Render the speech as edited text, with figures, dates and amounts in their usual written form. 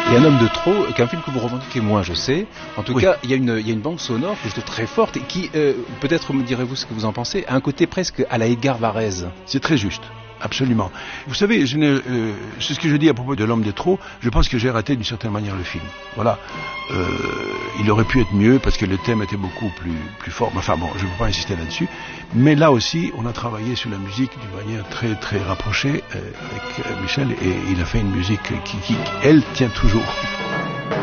Et Un homme de trop, qu'un film que vous revendiquez moins, je sais. En tout cas, il y a une bande sonore que je trouve très forte et qui, peut-être me direz-vous ce que vous en pensez, a un côté presque à la Edgar Varèse. C'est très juste. Absolument. Vous savez, c'est ce que je dis à propos de L'homme de trop. Je pense que j'ai raté d'une certaine manière le film. Voilà. Il aurait pu être mieux parce que le thème était beaucoup plus fort. Enfin bon, je ne veux pas insister là-dessus. Mais là aussi, on a travaillé sur la musique d'une manière très très rapprochée avec Michel et il a fait une musique qui elle, tient toujours.